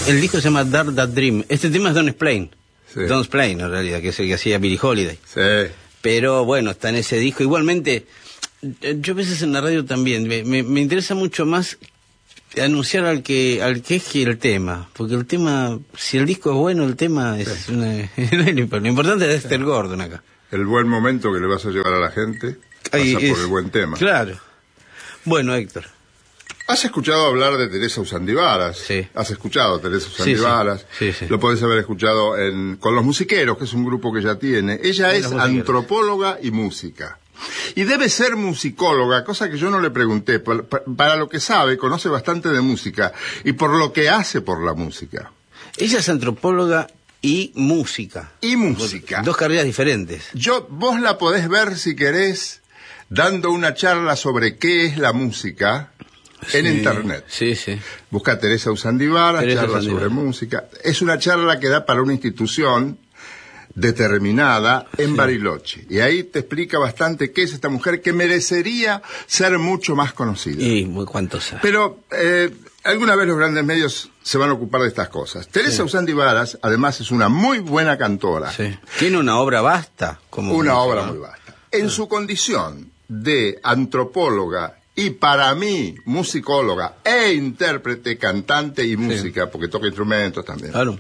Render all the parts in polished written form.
El disco se llama Dare That Dream. Este tema es Don't Explain. Sí. Don't Explain, en realidad, que es el que hacía Billie Holiday. Sí. Pero bueno, está en ese disco. Igualmente, yo a veces en la radio también, me interesa mucho más anunciar al que es que el tema. Porque el tema, si el disco es bueno, el tema es lo importante es Dexter Gordon acá. El buen momento que le vas a llevar a la gente pasa por el buen tema. Claro. Bueno, Héctor. ¿Has escuchado hablar de Teresa Usandivaras? Sí. ¿Has escuchado a Teresa Usandivaras? Sí, sí. Lo podés haber escuchado con Los Musiqueros, que es un grupo que ella tiene. Ella es antropóloga y música. Y debe ser musicóloga, cosa que yo no le pregunté. Para lo que sabe, conoce bastante de música. Y por lo que hace por la música. Ella es antropóloga y música. Y música. Dos carreras diferentes. Vos la podés ver, si querés, dando una charla sobre qué es la música en internet. Sí, sí. Busca Teresa Usandivaras, charla sobre música. Es una charla que da para una institución determinada en Bariloche. Y ahí te explica bastante qué es esta mujer que merecería ser mucho más conocida. Y cuánto sabe. Pero alguna vez los grandes medios se van a ocupar de estas cosas. Teresa Usandivaras, además, es una muy buena cantora. Sí. Tiene una obra vasta. Una obra muy vasta. En su condición de antropóloga y, para mí, musicóloga e intérprete, cantante y música, porque toca instrumentos también. Claro.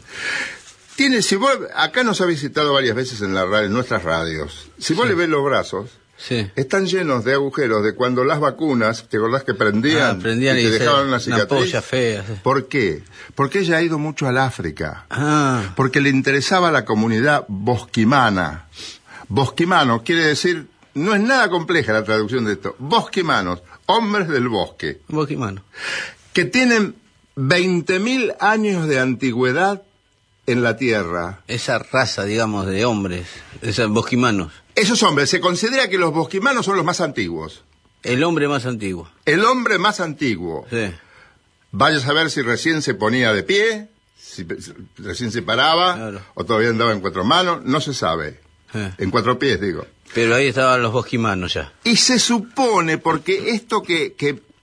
Si vos, acá nos ha visitado varias veces en nuestras radios. Si vos le ves los brazos, están llenos de agujeros de cuando las vacunas, ¿te acordás que prendían y te dejaban una cicatriz? Una polla fea. Sí. ¿Por qué? Porque ella ha ido mucho al África. Porque le interesaba la comunidad bosquimana. Bosquimano quiere decir, no es nada compleja la traducción de esto. Bosquimanos, hombres del bosque. Bosquimano. Que tienen 20.000 años de antigüedad en la tierra. Esa raza, digamos, de hombres, esos bosquimanos. Esos hombres, se considera que los bosquimanos son los más antiguos. El hombre más antiguo. El hombre más antiguo. Sí. Vaya a saber si recién se ponía de pie, si recién se paraba, o todavía andaba en cuatro manos, no se sabe. En cuatro pies, digo. Pero ahí estaban los bosquimanos ya. Y se supone, porque esto que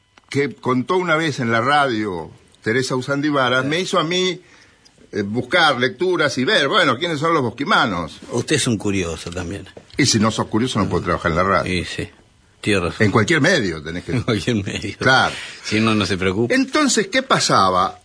contó una vez en la radio Teresa Usandivaras, me hizo a mí buscar lecturas y ver, bueno, ¿quiénes son los bosquimanos? Usted es un curioso también. Y si no sos curioso no podés trabajar en la radio. Sí, sí, tiene razón. En cualquier medio tenés que... En cualquier medio. Claro. Si no se preocupa. Entonces, ¿qué pasaba?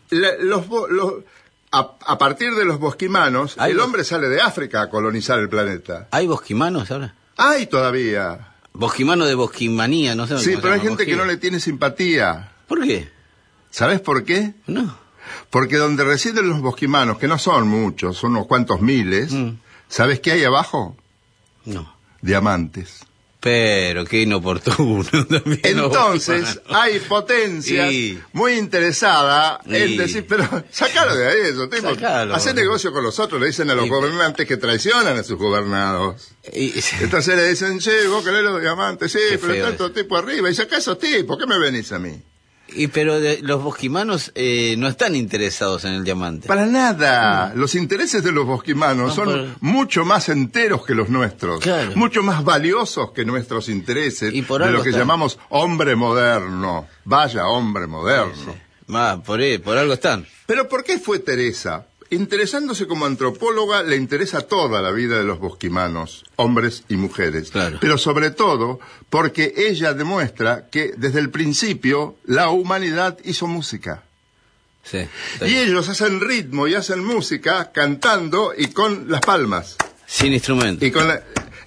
A partir de los bosquimanos, el hombre sale de África a colonizar el planeta. ¿Hay bosquimanos ahora? Hay todavía. Bosquimano de bosquimanía, no sé. Sí, pero hay gente que no le tiene simpatía. ¿Por qué? ¿Sabés por qué? No. Porque donde residen los bosquimanos, que no son muchos, son unos cuantos miles, ¿sabés qué hay abajo? No. Diamantes. Pero qué inoportuno también. Entonces, hay potencia muy interesada en decir, pero sacalo de ahí, eso, tipo, hacer negocio con los otros, le dicen a los gobernantes que traicionan a sus gobernados. Entonces le dicen, che, vos querés los diamantes, sí, pero está todo tipo arriba, y sacá esos tipos, ¿qué me venís a mí? Pero los bosquimanos no están interesados en el diamante. Para nada. Los intereses de los bosquimanos son mucho más enteros que los nuestros. Claro. Mucho más valiosos que nuestros intereses de lo que llamamos hombre moderno. Vaya hombre moderno. Sí. Por algo están. Pero ¿por qué fue Teresa? Interesándose como antropóloga, le interesa toda la vida de los bosquimanos, hombres y mujeres. Claro. Pero sobre todo porque ella demuestra que desde el principio la humanidad hizo música. Sí, y ellos hacen ritmo y hacen música cantando y con las palmas. Sin instrumento. Y con la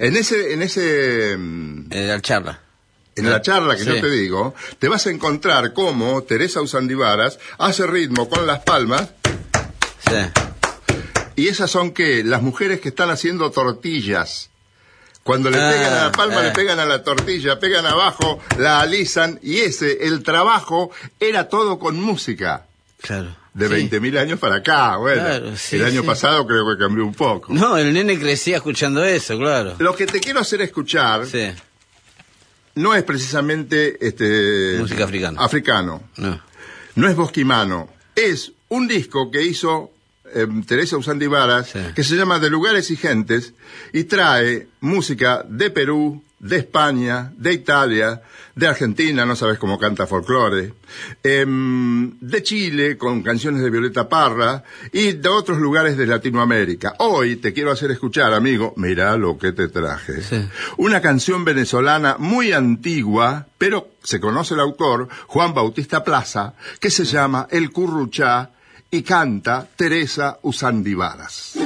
charla. En la charla que yo te digo, te vas a encontrar cómo Teresa Usandivaras hace ritmo con las palmas. Sí. ¿Y esas son qué? Las mujeres que están haciendo tortillas. Cuando le pegan a la palma, le pegan a la tortilla, pegan abajo, la alisan, y el trabajo era todo con música. Claro. De 20.000 años para acá, bueno. Claro, el año pasado creo que cambió un poco. No, el nene crecía escuchando eso, claro. Lo que te quiero hacer escuchar no es precisamente música africana. Africano. No es bosquimano. Es un disco que hizo Teresa Usandivaras, que se llama De Lugares y Gentes, y trae música de Perú, de España, de Italia, de Argentina, no sabes cómo canta folclore, de Chile, con canciones de Violeta Parra, y de otros lugares de Latinoamérica. Hoy te quiero hacer escuchar, amigo, mirá lo que te traje. Sí. Una canción venezolana muy antigua, pero se conoce el autor, Juan Bautista Plaza, que se llama El Curruchá, y canta Teresa Usandivaras.